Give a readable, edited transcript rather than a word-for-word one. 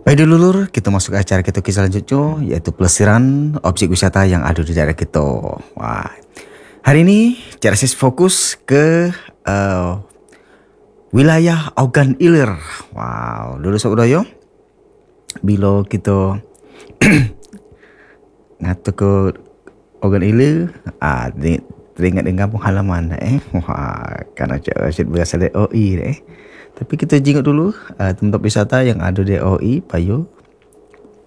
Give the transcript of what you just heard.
Baik dulu lur, kita masuk ke acara kita selanjutnya, yaitu pelesiran objek wisata yang ada di daerah kita. Wah, hari ini cara saya fokus ke wilayah Augan Ilir. Wow, dulu sobat doyo, bila kita ngatu ke Augan Ilir, teringat dengan kampung halaman Wah, kan asyik berasal dari OI Tapi kita jenguk dulu tempat wisata yang ada di OI Payo.